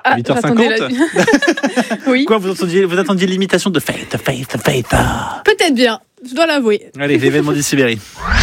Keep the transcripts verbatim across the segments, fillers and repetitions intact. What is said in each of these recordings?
Ah, huit heures cinquante la... Oui. Quoi, vous attendiez, vous attendiez l'imitation de Faith, Faith, Faith. Peut-être bien, je dois l'avouer. Allez, l'événement du Sibérie.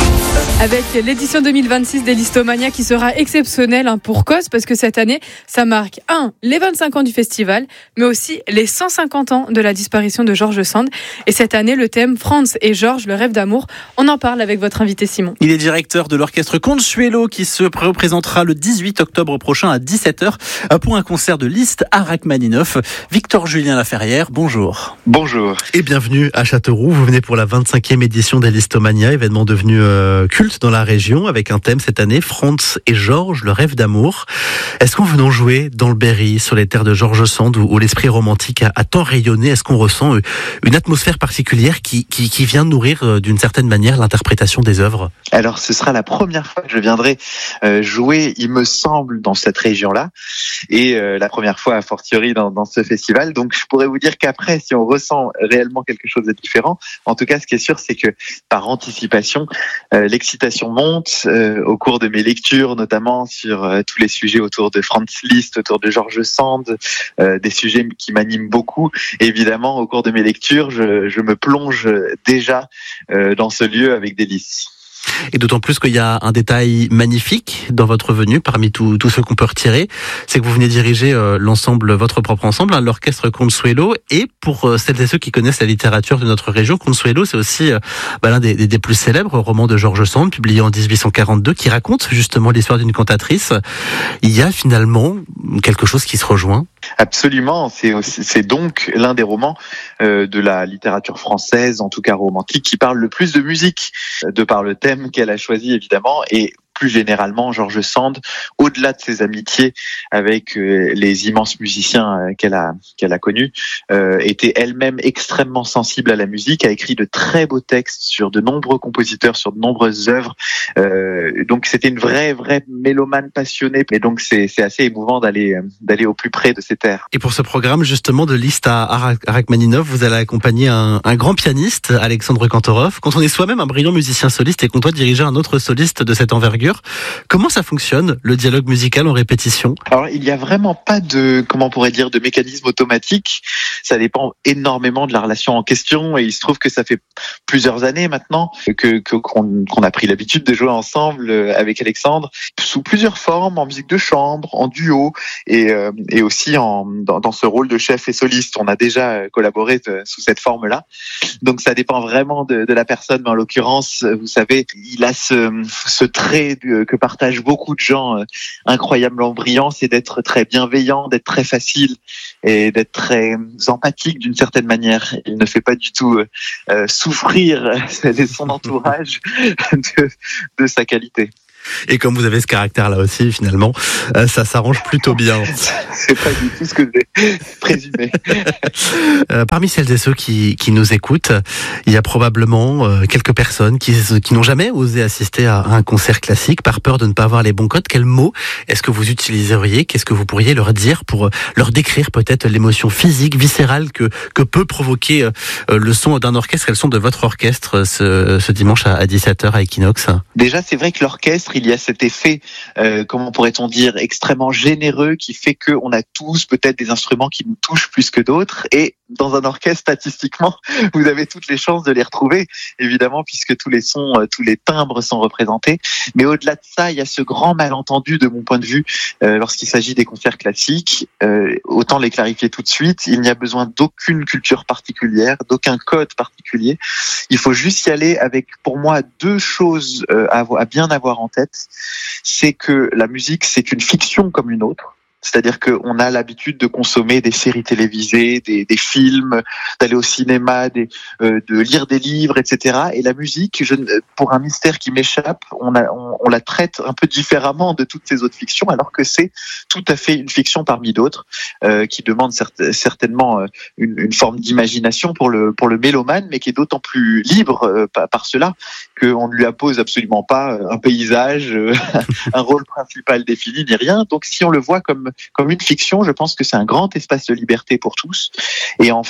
Avec l'édition deux mille vingt-six des Listomania qui sera exceptionnelle hein, pour cause, parce que cette année, ça marque un les vingt-cinq ans du festival, mais aussi les cent cinquante ans de la disparition de George Sand. Et cette année, le thème Franz et George, le rêve d'amour. On en parle avec votre invité Simon. Il est directeur de l'orchestre Consuelo qui se représentera le dix-huit octobre prochain à dix-sept heures pour un concert de Liszt à Rachmaninoff. Victor Julien Laferrière, bonjour. Bonjour. Et bienvenue à Châteauroux. Vous venez pour la vingt-cinquième édition des Listomania, événement devenu euh, culte dans la région, avec un thème cette année, Franz et George, le rêve d'amour. Est-ce qu'en venant jouer dans le Berry, sur les terres de George Sand, où, où l'esprit romantique a, a tant rayonné, est-ce qu'on ressent une atmosphère particulière qui, qui, qui vient nourrir euh, d'une certaine manière l'interprétation des œuvres ? Alors, ce sera la première fois que je viendrai euh, jouer, il me semble, dans cette région-là, et euh, la première fois, a fortiori, dans, dans ce festival. Donc, je pourrais vous dire qu'après, si on ressent réellement quelque chose de différent, en tout cas, ce qui est sûr, c'est que par anticipation, euh, l'excitation monte euh, au cours de mes lectures, notamment sur euh, tous les sujets autour de Franz Liszt, autour de George Sand, euh, des sujets qui m'animent beaucoup. Et évidemment, au cours de mes lectures, je, je me plonge déjà euh, dans ce lieu avec délice. Et d'autant plus qu'il y a un détail magnifique dans votre venue, parmi tout, tout ce qu'on peut retirer, c'est que vous venez diriger euh, l'ensemble, votre propre ensemble, hein, l'orchestre Consuelo. Et pour euh, celles et ceux qui connaissent la littérature de notre région, Consuelo, c'est aussi euh, bah, l'un des, des, des plus célèbres romans de George Sand, publié en dix-huit cent quarante-deux, qui raconte justement l'histoire d'une cantatrice. Il y a finalement quelque chose qui se rejoint. Absolument, c'est, c'est donc l'un des romans euh, de la littérature française, en tout cas romantique, qui parle le plus de musique, de par le thème qu'elle a choisi évidemment, et plus généralement, George Sand, au-delà de ses amitiés avec euh, les immenses musiciens euh, qu'elle a qu'elle a connus, euh, était elle-même extrêmement sensible à la musique, a écrit de très beaux textes sur de nombreux compositeurs, sur de nombreuses œuvres. Euh, donc c'était une vraie vraie mélomane passionnée, et donc c'est c'est assez émouvant d'aller euh, d'aller au plus près de ces terres. Et pour ce programme justement de Liszt à, à Rachmaninoff, vous allez accompagner un, un grand pianiste, Alexandre Kantorov. Quand on est soi-même un brillant musicien soliste et qu'on doit diriger un autre soliste de cette envergure, comment ça fonctionne, le dialogue musical en répétition ? Alors, il n'y a vraiment pas de, comment on pourrait dire, de mécanisme automatique. Ça dépend énormément de la relation en question, et il se trouve que ça fait plusieurs années maintenant que, que qu'on, qu'on a pris l'habitude de jouer ensemble avec Alexandre, sous plusieurs formes, en musique de chambre, en duo, et, euh, et aussi en, dans, dans ce rôle de chef et soliste. On a déjà collaboré de, sous cette forme-là. Donc, ça dépend vraiment de, de la personne, mais en l'occurrence, vous savez, il a ce, ce trait que partagent beaucoup de gens euh, incroyablement brillants, c'est d'être très bienveillant, d'être très facile et d'être très empathique d'une certaine manière. Il ne fait pas du tout euh, souffrir son entourage de, de sa qualité. Et comme vous avez ce caractère-là aussi, finalement, euh, ça s'arrange plutôt bien. C'est pas du tout ce que j'ai présumé. euh, parmi celles et ceux qui, qui nous écoutent, il y a probablement euh, quelques personnes qui, qui n'ont jamais osé assister à un concert classique par peur de ne pas avoir les bons codes. Quel mot est-ce que vous utiliseriez ? Qu'est-ce que vous pourriez leur dire pour leur décrire peut-être l'émotion physique, viscérale que, que peut provoquer euh, le son d'un orchestre et le son de votre orchestre ce, ce dimanche à, à dix-sept heures à Equinox ? Déjà, c'est vrai que l'orchestre, il y a cet effet, euh, comment pourrait-on dire, extrêmement généreux qui fait qu'on a tous peut-être des instruments qui nous touchent plus que d'autres, et dans un orchestre, statistiquement, vous avez toutes les chances de les retrouver, évidemment, puisque tous les sons, euh, tous les timbres sont représentés. Mais au-delà de ça, il y a ce grand malentendu, de mon point de vue, euh, lorsqu'il s'agit des concerts classiques. Euh, autant les clarifier tout de suite, il n'y a besoin d'aucune culture particulière, d'aucun code particulier. Il faut juste y aller avec, pour moi, deux choses euh, à, à bien avoir en tête. C'est que la musique, c'est une fiction comme une autre. C'est-à-dire qu'on a l'habitude de consommer des séries télévisées, des, des films, d'aller au cinéma, des, euh, de lire des livres, et cetera. Et la musique, je, pour un mystère qui m'échappe, on, a, on, on la traite un peu différemment de toutes ces autres fictions, alors que c'est tout à fait une fiction parmi d'autres, euh, qui demande cert- certainement une, une forme d'imagination pour le, pour le mélomane, mais qui est d'autant plus libre euh, par, par cela qu'on ne lui impose absolument pas un paysage, euh, un rôle principal défini, ni rien. Donc si on le voit comme comme une fiction, je pense que c'est un grand espace de liberté pour tous. Et enfin,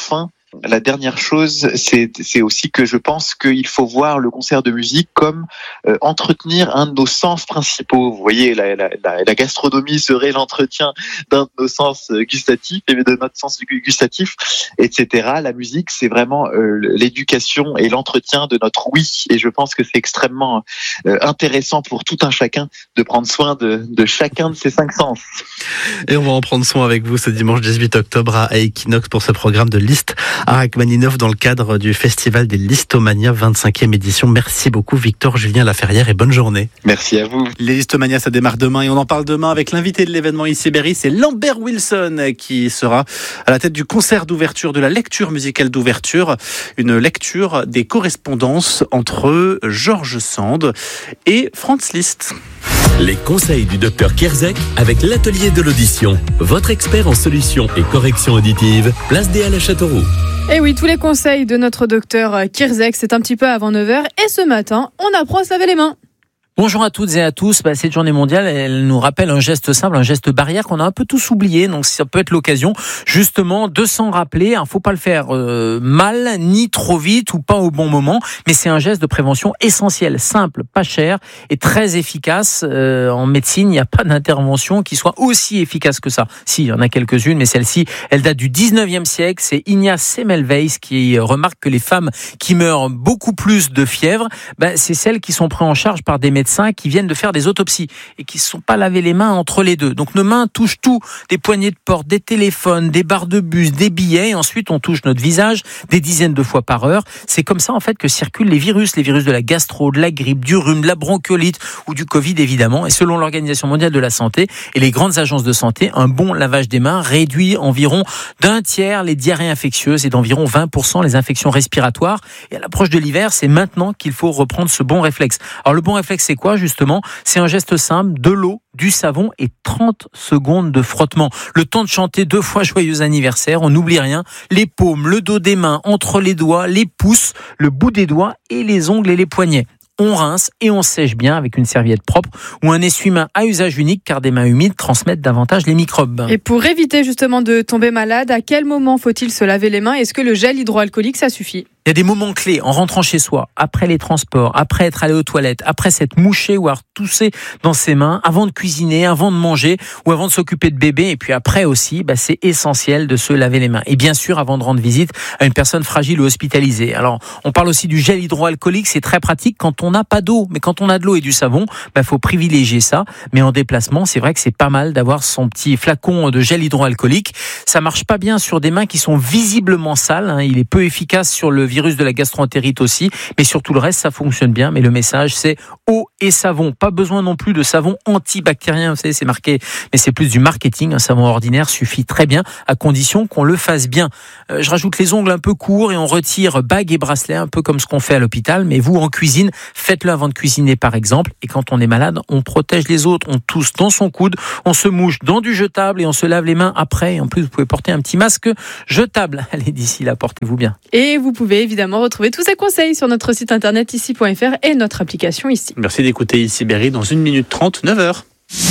La dernière chose, c'est, c'est aussi que je pense qu'il faut voir le concert de musique comme euh, entretenir un de nos sens principaux. Vous voyez, la, la, la, la gastronomie serait l'entretien d'un de nos sens gustatifs et de notre sens gustatif, et cetera. La musique, c'est vraiment euh, l'éducation et l'entretien de notre oui. Et je pense que c'est extrêmement euh, intéressant pour tout un chacun de prendre soin de, de chacun de ces cinq sens. Et on va en prendre soin avec vous ce dimanche dix-huit octobre à Equinox pour ce programme de Liszt à Rachmaninov dans le cadre du Festival des Listomania vingt-cinquième édition. Merci beaucoup Victor Julien Laferrière et bonne journée. Merci à vous. Les Listomania, ça démarre demain et on en parle demain avec l'invité de l'événement ici Berry, c'est Lambert Wilson qui sera à la tête du concert d'ouverture, de la lecture musicale d'ouverture, une lecture des correspondances entre George Sand et Franz Liszt. Les conseils du docteur Kierzek avec l'atelier de l'audition. Votre expert en solutions et corrections auditives, place des Halles à Châteauroux. Et oui, tous les conseils de notre docteur Kierzek, c'est un petit peu avant neuf heures. Et ce matin, on apprend à se laver les mains. Bonjour à toutes et à tous. Bah, cette journée mondiale, elle nous rappelle un geste simple, un geste barrière qu'on a un peu tous oublié. Donc ça peut être l'occasion justement de s'en rappeler. Il ne faut pas le faire euh, mal, ni trop vite ou pas au bon moment. Mais c'est un geste de prévention essentiel, simple, pas cher et très efficace. Euh, en médecine, il n'y a pas d'intervention qui soit aussi efficace que ça. Si, il y en a quelques-unes, mais celle-ci, elle date du dix-neuvième siècle. C'est Ignaz Semmelweis qui remarque que les femmes qui meurent beaucoup plus de fièvre, bah, c'est celles qui sont prises en charge par des médecins qui viennent de faire des autopsies et qui ne se sont pas lavé les mains entre les deux. Donc nos mains touchent tout, des poignées de porte, des téléphones, des barres de bus, des billets, et ensuite on touche notre visage des dizaines de fois par heure. C'est comme ça en fait que circulent les virus, les virus de la gastro, de la grippe, du rhume, de la bronchiolite ou du Covid évidemment. Et selon l'Organisation mondiale de la santé et les grandes agences de santé, un bon lavage des mains réduit environ d'un tiers les diarrhées infectieuses et d'environ vingt pour cent les infections respiratoires. Et à l'approche de l'hiver, c'est maintenant qu'il faut reprendre ce bon réflexe. Alors le bon réflexe, c'est quoi justement? C'est un geste simple, de l'eau, du savon et trente secondes de frottement. Le temps de chanter deux fois joyeux anniversaire, on n'oublie rien. Les paumes, le dos des mains, entre les doigts, les pouces, le bout des doigts et les ongles et les poignets. On rince et on sèche bien avec une serviette propre ou un essuie-main à usage unique car des mains humides transmettent davantage les microbes. Et pour éviter justement de tomber malade, à quel moment faut-il se laver les mains? Est-ce que le gel hydroalcoolique, ça suffit? Il y a des moments clés en rentrant chez soi, après les transports, après être allé aux toilettes, après s'être mouché ou avoir toussé dans ses mains, avant de cuisiner, avant de manger ou avant de s'occuper de bébé. Et puis après aussi, bah, c'est essentiel de se laver les mains. Et bien sûr, avant de rendre visite à une personne fragile ou hospitalisée. Alors, on parle aussi du gel hydroalcoolique. C'est très pratique quand on n'a pas d'eau. Mais quand on a de l'eau et du savon, bah, faut privilégier ça. Mais en déplacement, c'est vrai que c'est pas mal d'avoir son petit flacon de gel hydroalcoolique. Ça marche pas bien sur des mains qui sont visiblement sales. Hein. Il est peu efficace sur le virus de la gastroentérite aussi, mais sur tout le reste, ça fonctionne bien. Mais le message, c'est eau et savon. Pas besoin non plus de savon antibactérien, vous savez, c'est marqué, mais c'est plus du marketing. Un savon ordinaire suffit très bien, à condition qu'on le fasse bien. Euh, je rajoute les ongles un peu courts et on retire bagues et bracelets, un peu comme ce qu'on fait à l'hôpital. Mais vous, en cuisine, faites-le avant de cuisiner, par exemple. Et quand on est malade, on protège les autres. On tousse dans son coude, on se mouche dans du jetable et on se lave les mains après. Et en plus, vous pouvez porter un petit masque jetable. Allez, d'ici là, portez-vous bien. Et vous pouvez évidemment retrouver tous ces conseils sur notre site internet ici point f r et notre application ici. Merci d'écouter ici Berry dans une minute trente, neuf heures.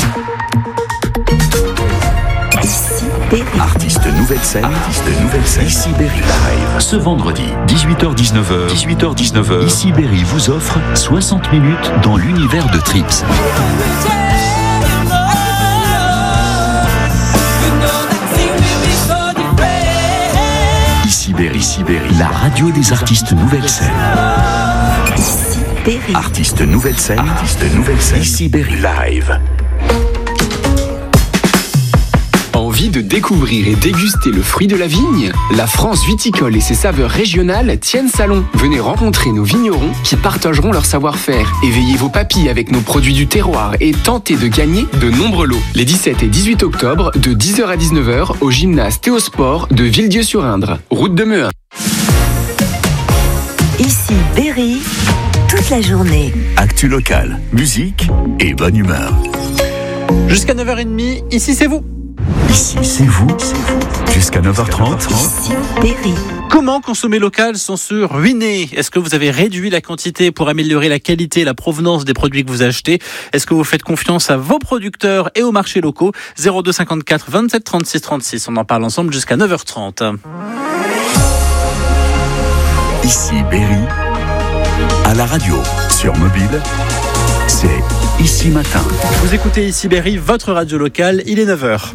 Ici Berry. Artiste nouvelle scène, artiste nouvelle scène. Ici Berry Live. Ce vendredi, dix-huit heures dix-neuf heures. dix-huit heures dix-neuf heures. Ici Berry vous offre soixante minutes dans l'univers de Trips. Ici Berry, ici Berry, la radio des artistes nouvelle scène. Ici Berry. Artiste nouvelle scène, artiste nouvelle scène. Ici Berry Live. Envie de découvrir et déguster le fruit de la vigne? La France viticole et ses saveurs régionales tiennent salon. Venez rencontrer nos vignerons qui partageront leur savoir-faire. Éveillez vos papilles avec nos produits du terroir et tentez de gagner de nombreux lots. Les dix-sept et dix-huit octobre, de dix heures à dix-neuf heures, au gymnase Théosport de Villedieu-sur-Indre, route de Mehun. Ici Berry, toute la journée. Actu locale, musique et bonne humeur. Jusqu'à neuf heures trente, ici c'est vous. Ici, c'est vous. C'est vous. Jusqu'à neuf heures trente. Ici, Berry. Comment consommer local sans se ruiner? Est-ce que vous avez réduit la quantité pour améliorer la qualité et la provenance des produits que vous achetez? Est-ce que vous faites confiance à vos producteurs et aux marchés locaux? zéro deux cinquante-quatre vingt-sept trente-six trente-six. On en parle ensemble jusqu'à neuf heures trente. Ici Berry, à la radio, sur mobile, c'est Ici Matin. Vous écoutez Ici Berry, votre radio locale, il est neuf heures.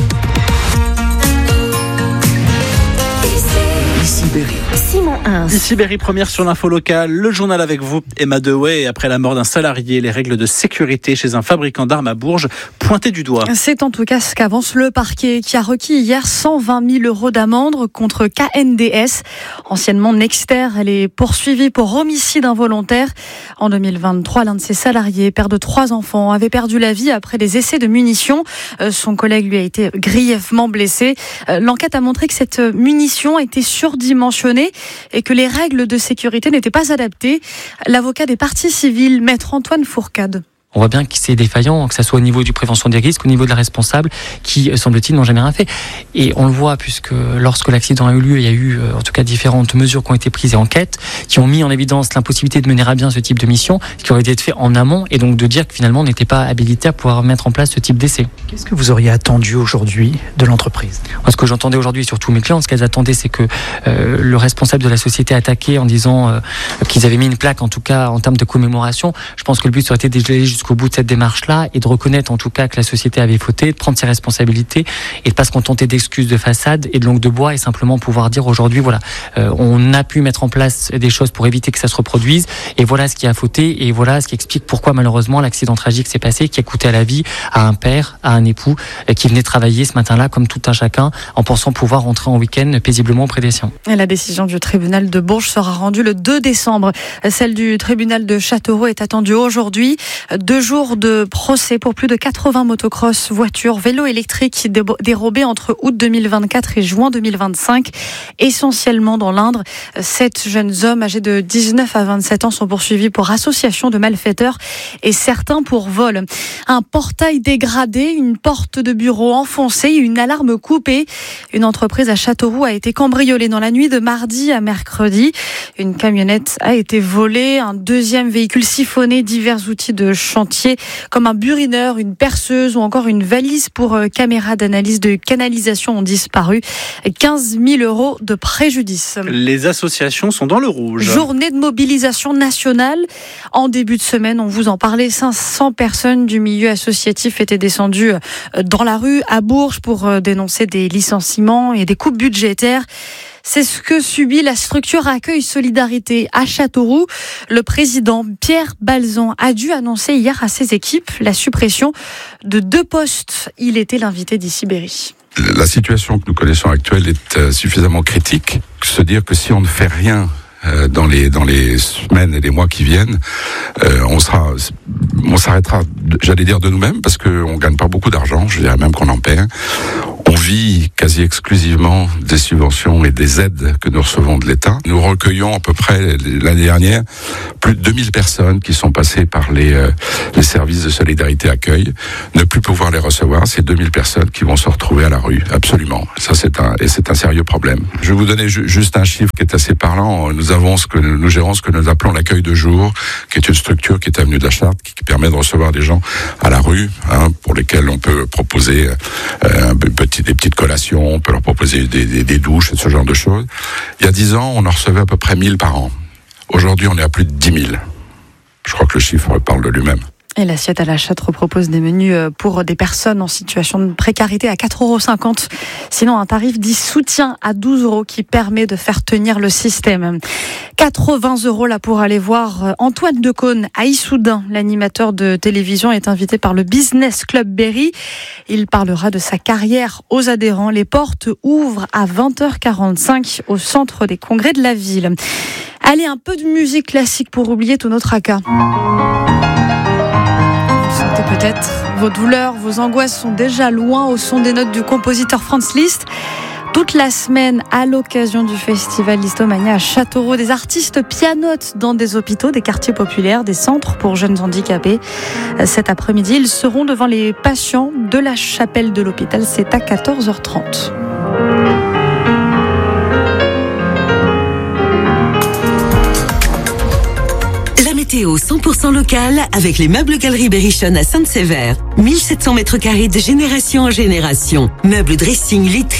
Ici Berry. Simon Hins. Ici Berry, première sur l'info locale, le journal avec vous, Emma Dewey. Après la mort d'un salarié, les règles de sécurité chez un fabricant d'armes à Bourges pointées du doigt. C'est en tout cas ce qu'avance le parquet qui a requis hier cent vingt mille euros d'amende contre K N D S. Anciennement Nexter, elle est poursuivie pour homicide involontaire. En deux mille vingt-trois, l'un de ses salariés, père de trois enfants, avait perdu la vie après des essais de munitions. Son collègue lui a été grièvement blessé. L'enquête a montré que cette munition était surdimensionnée et que les règles de sécurité n'étaient pas adaptées. L'avocat des parties civiles, maître Antoine Fourcade. On voit bien que c'est défaillant, que ça soit au niveau du prévention des risques, au niveau de la responsable, qui, semble-t-il, n'ont jamais rien fait. Et on le voit, puisque lorsque l'accident a eu lieu, il y a eu, en tout cas, différentes mesures qui ont été prises et enquêtes, qui ont mis en évidence l'impossibilité de mener à bien ce type de mission, qui aurait été fait en amont, et donc de dire que finalement, on n'était pas habilité à pouvoir mettre en place ce type d'essai. Qu'est-ce que vous auriez attendu aujourd'hui de l'entreprise ? Moi, ce que j'entendais aujourd'hui, surtout mes clients, ce qu'elles attendaient, c'est que euh, le responsable de la société attaquait en disant euh, qu'ils avaient mis une plaque, en tout cas, en termes de commémoration. Je pense que le but aurait été d'aller jusqu'au bout de cette démarche-là et de reconnaître en tout cas que la société avait fauté, de prendre ses responsabilités et de pas se contenter d'excuses de façade et de langue de bois et simplement pouvoir dire aujourd'hui voilà euh, on a pu mettre en place des choses pour éviter que ça se reproduise et voilà ce qui a fauté et voilà ce qui explique pourquoi malheureusement l'accident tragique s'est passé qui a coûté à la vie à un père, à un époux euh, qui venait travailler ce matin-là comme tout un chacun en pensant pouvoir rentrer en week-end paisiblement auprès des siens. Et la décision du tribunal de Bourges sera rendue le deux décembre. Celle du tribunal de Châteauroux est attendue aujourd'hui. Deux jours de procès pour plus de quatre-vingts motocross, voitures, vélos électriques dérobés entre août deux mille vingt-quatre et juin deux mille vingt-cinq, essentiellement dans l'Indre. Sept jeunes hommes âgés de dix-neuf à vingt-sept ans sont poursuivis pour association de malfaiteurs et certains pour vol. Un portail dégradé, une porte de bureau enfoncée, une alarme coupée. Une entreprise à Châteauroux a été cambriolée dans la nuit de mardi à mercredi. Une camionnette a été volée, un deuxième véhicule siphonné, divers outils de chantier comme un burineur, une perceuse ou encore une valise pour euh, caméra d'analyse de canalisation ont disparu. quinze mille euros de préjudice. Les associations sont dans le rouge. Journée de mobilisation nationale. En début de semaine, on vous en parlait, cinq cents personnes du milieu associatif étaient descendues dans la rue à Bourges pour dénoncer des licenciements et des coupes budgétaires. C'est ce que subit la structure Accueil Solidarité à Châteauroux. Le président Pierre Balzan a dû annoncer hier à ses équipes la suppression de deux postes. Il était l'invité d'Ici Berry. La situation que nous connaissons actuelle est suffisamment critique. Se dire que si on ne fait rien dans les dans les semaines et les mois qui viennent, euh, on sera, on s'arrêtera, j'allais dire de nous-mêmes, parce que on gagne pas beaucoup d'argent. Je dirais même qu'on en perd. On vit quasi exclusivement des subventions et des aides que nous recevons de l'État. Nous recueillons à peu près l'année dernière plus de deux mille personnes qui sont passées par les euh, les services de solidarité accueil. Ne plus pouvoir les recevoir, c'est deux mille personnes qui vont se retrouver à la rue. Absolument. Ça c'est un et c'est un sérieux problème. Je vais vous donner ju- juste un chiffre qui est assez parlant. Nous avons ce que nous, nous gérons ce que nous appelons l'accueil de jour, qui est une structure qui est avenue de la Charte, qui, qui permet de recevoir des gens à la rue, hein, pour lesquels on peut proposer euh, un petit, des petites collations, on peut leur proposer des, des, des douches, ce genre de choses. Il y a dix ans, on en recevait à peu près mille par an. Aujourd'hui, on est à plus de dix mille. Je crois que le chiffre parle de lui-même. Et l'assiette à la Châtre propose des menus pour des personnes en situation de précarité à quatre euros cinquante. Sinon, un tarif dit soutien à douze euros qui permet de faire tenir le système. quatre-vingts euros là pour aller voir Antoine Decaune à Issoudun. L'animateur de télévision est invité par le Business Club Berry. Il parlera de sa carrière aux adhérents. Les portes ouvrent à vingt heures quarante-cinq au centre des congrès de la ville. Allez, un peu de musique classique pour oublier tout notre tracas. Peut-être vos douleurs, vos angoisses sont déjà loin au son des notes du compositeur Franz Liszt. Toute la semaine, à l'occasion du festival Listomania à Châteauroux, des artistes pianotent dans des hôpitaux, des quartiers populaires, des centres pour jeunes handicapés. Cet après-midi, ils seront devant les patients de la chapelle de l'hôpital. C'est à quatorze heures trente. Météo cent pour cent local avec les meubles Galeries Berrichonne à Sainte-Sévère. mille sept cents mètres carrés de génération en génération. Meubles dressing, literie,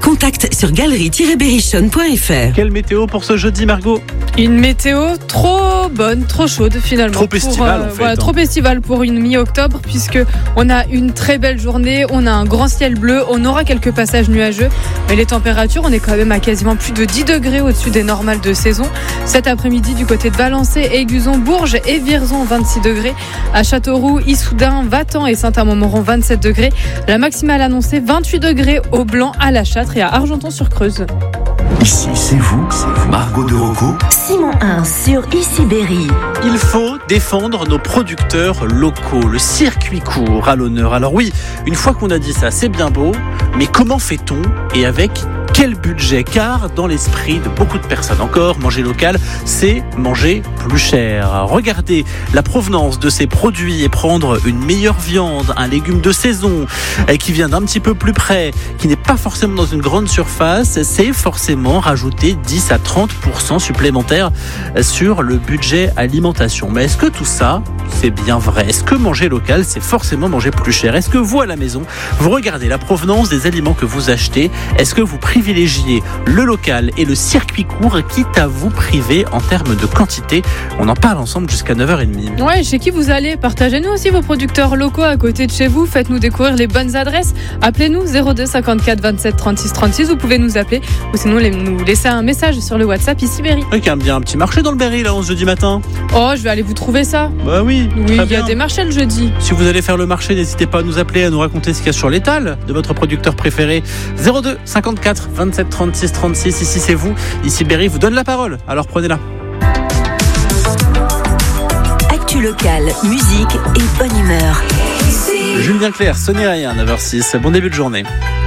Contact sur galerie tiret berrichonne point f r. Quelle météo pour ce jeudi, Margot? Une météo trop bonne, trop chaude finalement. Trop estivale, euh, en fait. Voilà, hein. trop estivale pour une mi-octobre, puisque on a une très belle journée, on a un grand ciel bleu, on aura quelques passages nuageux, mais les températures, on est quand même à quasiment plus de dix degrés au-dessus des normales de saison. Cet après-midi, du côté de Valençay, Aiguzon, Bourges et Vierzon, vingt-six degrés. À Châteauroux, Issoudun, Vatan et Saint-Amand-Montmoron, vingt-sept degrés. La maximale annoncée, vingt-huit degrés au Blanc, à La Châtre et à Argenton-sur-Creuse. Ici, c'est vous, Margot de Rocco. Simon un sur Issy-Berry. Il faut défendre nos producteurs locaux. Le circuit court à l'honneur. Alors oui, une fois qu'on a dit ça, c'est bien beau, mais comment fait-on et avec quel budget? Car dans l'esprit de beaucoup de personnes encore, manger local, c'est manger plus cher. Regardez la provenance de ces produits et prendre une meilleure viande, un légume de saison qui vient d'un petit peu plus près, qui n'est pas forcément dans une grande surface, c'est forcément rajouter dix à trente pour cent supplémentaires sur le budget alimentation. Mais est-ce que tout ça, c'est bien vrai? Est-ce que manger local, c'est forcément manger plus cher? Est-ce que vous, à la maison, vous regardez la provenance des aliments que vous achetez? Est-ce que vous privilégiez le local et le circuit court, quitte à vous priver en termes de quantité? On en parle ensemble jusqu'à neuf heures trente. Ouais, chez qui vous allez? Partagez-nous aussi vos producteurs locaux à côté de chez vous. Faites-nous découvrir les bonnes adresses. Appelez-nous zéro deux cinquante-quatre vingt-sept trente-six trente-six. Vous pouvez nous appeler ou sinon nous laisser un message sur le WhatsApp Issy-Berry. Il y a bien un petit marché dans le Berry là, on se jeudi matin. Oh, je vais aller vous trouver ça. Bah oui. Oui, il y a des marchés le jeudi. Si vous allez faire le marché, n'hésitez pas à nous appeler, à nous raconter ce qu'il y a sur l'étal de votre producteur préféré. zéro deux cinquante-quatre vingt-sept trente-six trente-six. Ici c'est vous. Issy-Berry vous donne la parole. Alors prenez-la. Actu locale, musique et bonne humeur. Julien Clerc, ce n'est rien, neuf heures six. Bon début de journée.